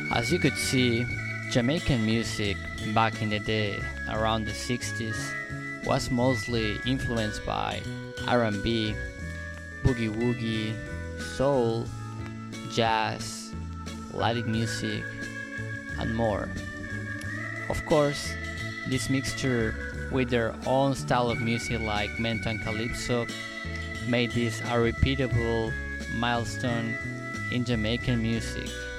As you could see, Jamaican music back in the day, around the 60s, was mostly influenced by R&B, boogie woogie, soul, jazz, Latin music, and more. Of course, this mixture with their own style of music like mento and calypso made this a repeatable milestone in Jamaican music.